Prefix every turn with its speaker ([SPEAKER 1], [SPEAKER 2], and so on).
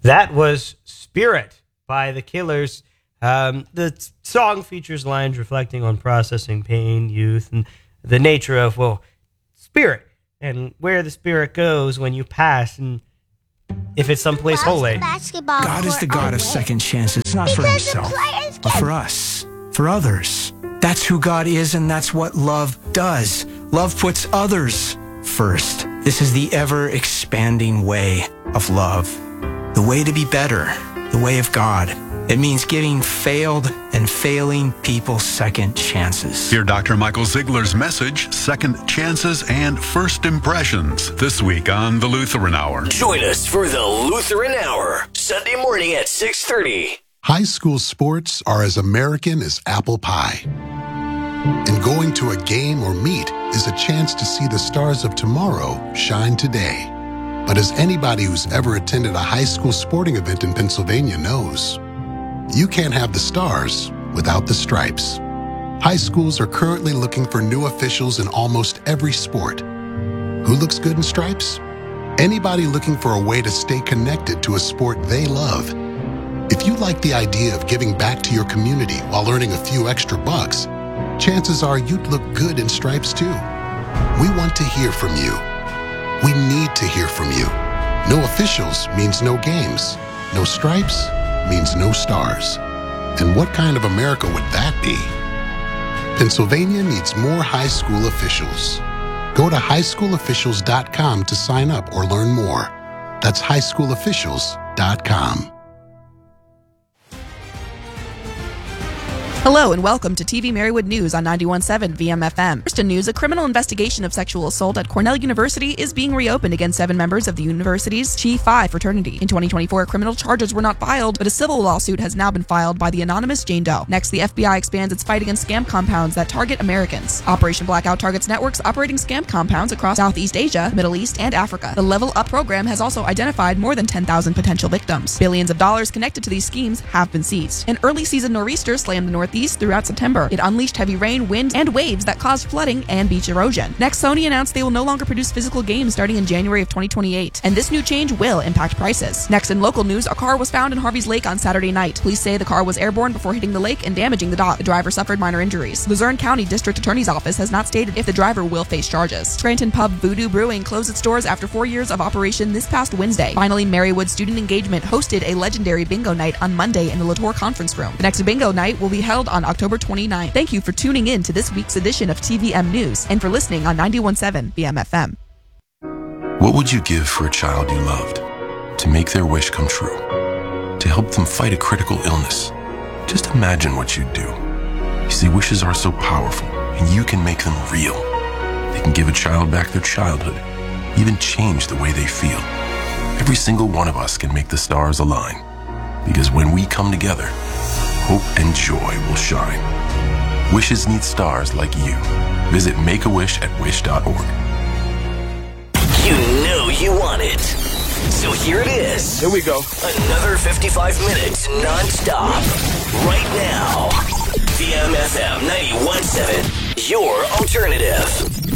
[SPEAKER 1] That was Spirit by The Killers. The song features lines reflecting on processing pain, youth, and the nature of, spirit, and where the spirit goes when you pass, and if it's someplace holy.
[SPEAKER 2] God is the God of second chances, not for himself, but for us, for others. That's who God is, and that's what love does. Love puts others first. This is the ever-expanding way of love. The way to be better, the way of God. It means giving failed and failing people second chances.
[SPEAKER 3] Hear Dr. Michael Ziegler's message, Second Chances and First Impressions, this week on The Lutheran Hour.
[SPEAKER 4] Join us for The Lutheran Hour, Sunday morning at 6:30.
[SPEAKER 5] High school sports are as American as apple pie. And going to a game or meet is a chance to see the stars of tomorrow shine today. But as anybody who's ever attended a high school sporting event in Pennsylvania knows, you can't have the stars without the stripes. High schools are currently looking for new officials in almost every sport. Who looks good in stripes? Anybody looking for a way to stay connected to a sport they love. If you like the idea of giving back to your community while earning a few extra bucks, chances are you'd look good in stripes too. We want to hear from you. We need to hear from you. No officials means no games. No stripes means no stars. And what kind of America would that be? Pennsylvania needs more high school officials. Go to highschoolofficials.com to sign up or learn more. That's highschoolofficials.com.
[SPEAKER 6] Hello and welcome to TV Marywood News on 91.7 VMFM. First in news, a criminal investigation of sexual assault at Cornell University is being reopened against 7 members of the university's Chi Phi fraternity. In 2024, criminal charges were not filed, but a civil lawsuit has now been filed by the anonymous Jane Doe. Next, the FBI expands its fight against scam compounds that target Americans. Operation Blackout targets networks operating scam compounds across Southeast Asia, Middle East, and Africa. The Level Up program has also identified more than 10,000 potential victims. Billions of dollars connected to these schemes have been seized. An early season nor'easter slammed the Northeast throughout September. It unleashed heavy rain, wind, and waves that caused flooding and beach erosion. Next, Sony announced they will no longer produce physical games starting in January of 2028, and this new change will impact prices. Next, in local news, a car was found in Harvey's Lake on Saturday night. Police say the car was airborne before hitting the lake and damaging the dock. The driver suffered minor injuries. Luzerne County District Attorney's Office has not stated if the driver will face charges. Scranton pub Voodoo Brewing closed its doors after 4 years of operation this past Wednesday. Finally, Marywood Student Engagement hosted a legendary bingo night on Monday in the Latour Conference Room. The next bingo night will be held on October 29th. Thank you for tuning in to this week's edition of TVM News and for listening on 91.7 BMFM.
[SPEAKER 7] What would you give for a child you loved? To make their wish come true? To help them fight a critical illness? Just imagine what you'd do. You see, wishes are so powerful, and you can make them real. They can give a child back their childhood, even change the way they feel. Every single one of us can make the stars align, because when we come together, hope and joy will shine. Wishes need stars like you. Visit Make-A-Wish@wish.org.
[SPEAKER 4] You know you want it. So here it is.
[SPEAKER 8] Here we go.
[SPEAKER 4] Another 55 minutes non-stop. Right now. VMFM 91.7. Your alternative.